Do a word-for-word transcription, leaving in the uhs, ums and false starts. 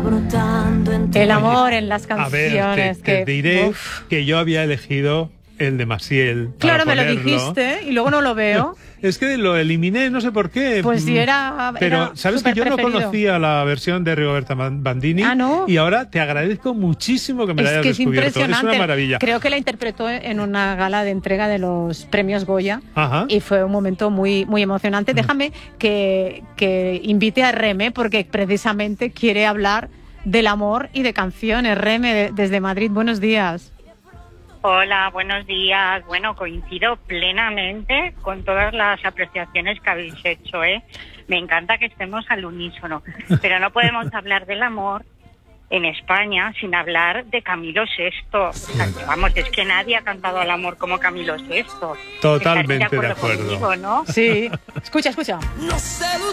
brotando entre... El amor en las canciones. A ver, te, te que, diré uf. que yo había elegido el de Maciel. Claro, me lo ponerlo. dijiste y luego no lo veo. Es que lo eliminé, no sé por qué. Pues sí, era. Pero era sabes que yo no superpreferido. conocía la versión de Rigoberta Bandini. Ah, ¿no? Y ahora te agradezco muchísimo que me la Es hayas que es descubierto. impresionante. Es una maravilla. Creo que la interpretó en una gala de entrega de los premios Goya. Ajá. Y fue un momento muy, muy emocionante. Mm. Déjame que, que invite a Reme, porque precisamente quiere hablar del amor y de canciones. Reme, de, desde Madrid, buenos días. Hola, buenos días. Bueno, coincido plenamente con todas las apreciaciones que habéis hecho, ¿eh? Me encanta que estemos al unísono, pero no podemos hablar del amor en España sin hablar de Camilo sexto. O sea, que, vamos, es que nadie ha cantado al amor como Camilo sexto. Totalmente Estaréis de acuerdo. Conmigo, ¿no? Sí. Escucha, escucha. Nos